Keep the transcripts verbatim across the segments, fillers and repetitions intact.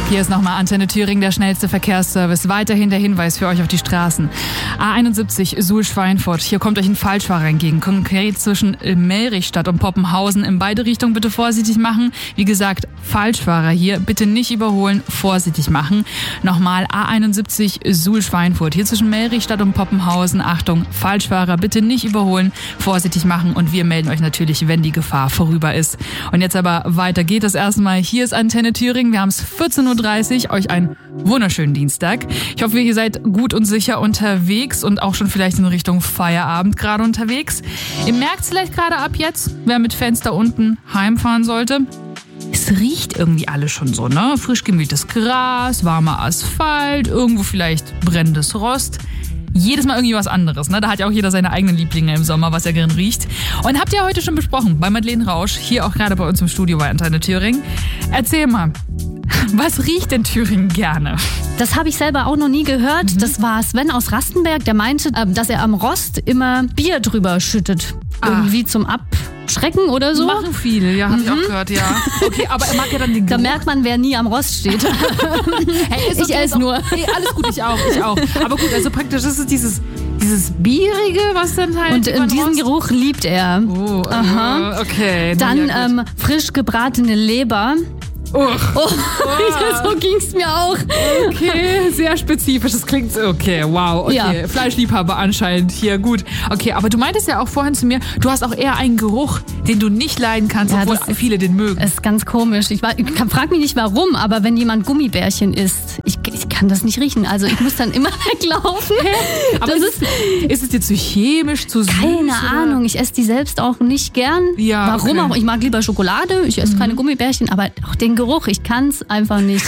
Hier ist nochmal Antenne Thüringen, der schnellste Verkehrsservice. Weiterhin der Hinweis für euch auf die Straßen. A einundsiebzig Suhl-Schweinfurt. Hier kommt euch ein Falschfahrer entgegen. Konkret zwischen Melrichstadt und Poppenhausen. In beide Richtungen bitte vorsichtig machen. Wie gesagt, Falschfahrer hier bitte nicht überholen, vorsichtig machen. Nochmal A einundsiebzig Suhl-Schweinfurt. Hier zwischen Melrichstadt und Poppenhausen. Achtung, Falschfahrer bitte nicht überholen, vorsichtig machen. Und wir melden euch natürlich, wenn die Gefahr vorüber ist. Und jetzt aber weiter geht es erstmal. Hier ist Antenne Thüringen. Wir haben es vierzehn Uhr dreißig. Euch einen wunderschönen Dienstag. Ich hoffe, ihr seid gut und sicher unterwegs und auch schon vielleicht in Richtung Feierabend gerade unterwegs. Ihr merkt es vielleicht gerade ab jetzt, wer mit Fenster unten heimfahren sollte. Es riecht irgendwie alles schon so, ne? Frisch gemähtes Gras, warmer Asphalt, irgendwo vielleicht brennendes Rost. Jedes Mal irgendwie was anderes, ne? Da hat ja auch jeder seine eigenen Lieblinge im Sommer, was er gern riecht. Und habt ihr heute schon besprochen bei Madeleine Rausch, hier auch gerade bei uns im Studio bei Antenne Thüringen. Erzähl mal, was riecht denn Thüringen gerne? Das habe ich selber auch noch nie gehört. Mhm. Das war Sven aus Rastenberg, der meinte, dass er am Rost immer Bier drüber schüttet. Ah. Irgendwie zum Abschrecken oder so. Machen viele, ja, habe mhm. ich auch gehört, ja. Okay, aber er mag ja dann den Geruch. Da merkt man, wer nie am Rost steht. Hey, ist ich esse nur. Hey, alles gut, ich auch, ich auch. Aber gut, also praktisch, das ist dieses, dieses Bierige, was dann halt... Und äh, diesen Rost? Geruch liebt er. Oh, aha. Okay. Dann ja, ähm, frisch gebratene Leber. Oh. Oh. So ging's mir auch. Okay, sehr spezifisch. Das klingt so, okay, wow. Okay, ja. Fleischliebhaber anscheinend hier, gut. Okay, aber du meintest ja auch vorhin zu mir, du hast auch eher einen Geruch, den du nicht leiden kannst, ja, obwohl viele den mögen. Das ist ganz komisch. Ich, war, ich kann, frag mich nicht warum, aber wenn jemand Gummibärchen isst, ich, ich kann das nicht riechen. Also ich muss dann immer weglaufen. Aber das ist, ist, ist es dir zu chemisch, zu süß? Keine oder? Ahnung, ich esse die selbst auch nicht gern. Ja, warum okay. auch? Ich mag lieber Schokolade, ich esse mhm. keine Gummibärchen, aber auch den Geruch, ich kann es einfach nicht.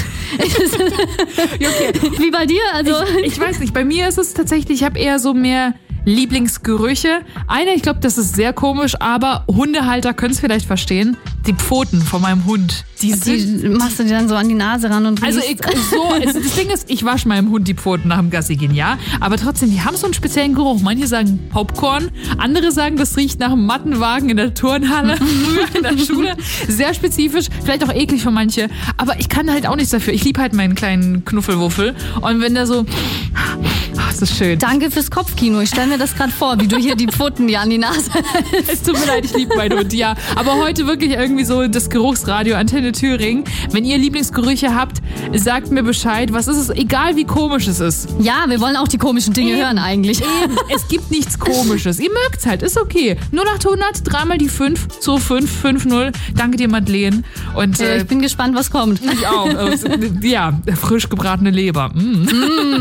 Okay. Wie bei dir? Also ich, ich weiß nicht, bei mir ist es tatsächlich, ich habe eher so mehr Lieblingsgerüche. Einer, ich glaube, das ist sehr komisch, aber Hundehalter können es vielleicht verstehen. Die Pfoten von meinem Hund. Die, die sind, machst du dir dann so an die Nase ran und riechst. Also, ich, so, also das Ding ist, ich wasche meinem Hund die Pfoten nach dem Gassi gehen, ja. Aber trotzdem, die haben so einen speziellen Geruch. Manche sagen Popcorn, andere sagen, das riecht nach einem Mattenwagen in der Turnhalle, früher in der Schule. Sehr spezifisch, vielleicht auch eklig für manche. Aber ich kann halt auch nichts dafür. Ich liebe halt meinen kleinen Knuffelwuffel. Und wenn der so... Das ist schön. Danke fürs Kopfkino. Ich stelle mir das gerade vor, wie du hier die Pfoten dir an die Nase hältst. Es tut mir leid, ich liebe meinen Hund, ja. Aber heute wirklich irgendwie so das Geruchsradio Antenne Thüringen. Wenn ihr Lieblingsgerüche habt, sagt mir Bescheid. Was ist es? Egal wie komisch es ist. Ja, wir wollen auch die komischen Dinge eben, hören eigentlich. Eben. Es gibt nichts Komisches. Ihr mögt's halt, ist okay. null acht hundert, dreimal die fünf, zwei fünf fünf null. Danke dir, Madeleine. Und, äh, ich bin gespannt, was kommt. Ich auch. Ja, frisch gebratene Leber. Mm. Mm.